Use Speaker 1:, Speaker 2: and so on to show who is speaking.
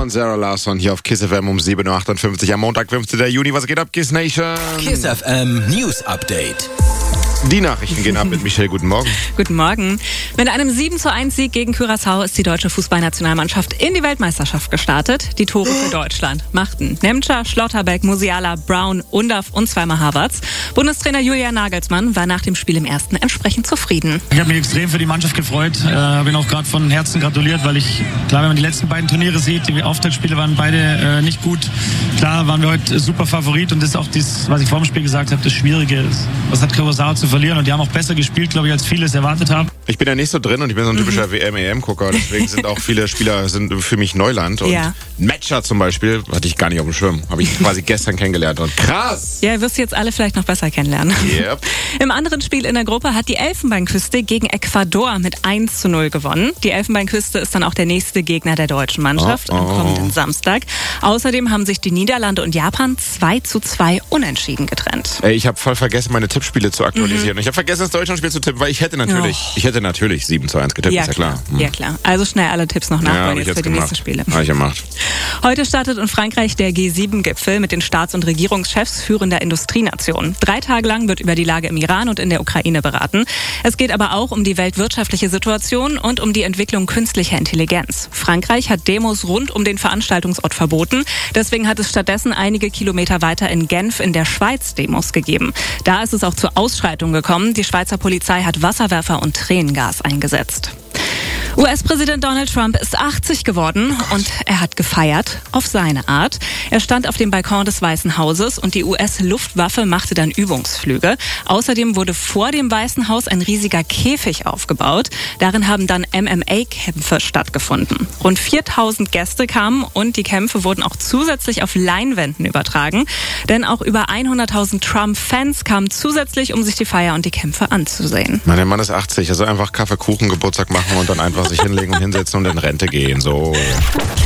Speaker 1: und Sarah Larsson hier auf Kiss FM um 7.58 Uhr am Montag, 15. Juni. Was geht ab, Kiss Nation?
Speaker 2: Kiss FM News Update.
Speaker 1: Die Nachrichten gehen ab mit Michelle. Guten Morgen.
Speaker 3: Guten Morgen. Mit einem 7:1 Sieg gegen Curaçao ist die deutsche Fußballnationalmannschaft in die Weltmeisterschaft gestartet. Die Tore für Deutschland machten Nemtscher, Schlotterbeck, Musiala, Brown, Undav und zweimal Havertz. Bundestrainer Julian Nagelsmann war nach dem Spiel im ersten entsprechend zufrieden.
Speaker 4: Ich habe mich extrem für die Mannschaft gefreut. Bin auch gerade von Herzen gratuliert, weil klar, wenn man die letzten beiden Turniere sieht, die Auftaktspiele waren beide nicht gut. Klar waren wir heute super Favorit und das ist auch das, was ich vor dem Spiel gesagt habe, das Schwierige ist. Was hat Curaçao zu verlieren? Und die haben auch besser gespielt, glaube ich, als viele es erwartet haben.
Speaker 1: Ich bin ja nicht so drin und ich bin so ein typischer WM-EM-Gucker. Deswegen sind auch viele Spieler für mich Neuland. Und Matcher zum Beispiel hatte ich gar nicht auf dem Schirm. Habe ich quasi gestern kennengelernt. Und krass!
Speaker 3: Ja, wirst du jetzt alle vielleicht noch besser kennenlernen.
Speaker 1: Yep.
Speaker 3: Im anderen Spiel in der Gruppe hat die Elfenbeinküste gegen Ecuador mit 1:0 gewonnen. Die Elfenbeinküste ist dann auch der nächste Gegner der deutschen Mannschaft am kommenden Samstag. Außerdem haben sich die Niederlande und Japan 2:2 unentschieden getrennt.
Speaker 1: Ey, ich habe voll vergessen, meine Tippspiele zu aktualisieren. Ich habe vergessen, das Deutschlandspiel zu tippen, weil ich hätte natürlich 7:1 getippt, ist ja klar.
Speaker 3: Ja, klar. Also schnell alle Tipps noch nachholen jetzt für die nächsten Spiele.
Speaker 1: Habe ich gemacht.
Speaker 3: Heute startet in Frankreich der G7-Gipfel mit den Staats- und Regierungschefs führender Industrienationen. 3 Tage lang wird über die Lage im Iran und in der Ukraine beraten. Es geht aber auch um die weltwirtschaftliche Situation und um die Entwicklung künstlicher Intelligenz. Frankreich hat Demos rund um den Veranstaltungsort verboten. Deswegen hat es stattdessen einige Kilometer weiter in Genf in der Schweiz Demos gegeben. Da ist es auch zu Ausschreitungen gekommen. Die Schweizer Polizei hat Wasserwerfer und Tränengas eingesetzt. US-Präsident Donald Trump ist 80 geworden und er hat gefeiert auf seine Art. Er stand auf dem Balkon des Weißen Hauses und die US-Luftwaffe machte dann Übungsflüge. Außerdem wurde vor dem Weißen Haus ein riesiger Käfig aufgebaut. Darin haben dann MMA-Kämpfe stattgefunden. Rund 4000 Gäste kamen und die Kämpfe wurden auch zusätzlich auf Leinwänden übertragen. Denn auch über 100.000 Trump-Fans kamen zusätzlich, um sich die Feier und die Kämpfe anzusehen.
Speaker 1: Der Mann ist 80, also einfach Kaffee, Kuchen, Geburtstag machen und dann einfach sich hinlegen und hinsetzen und in Rente gehen. So.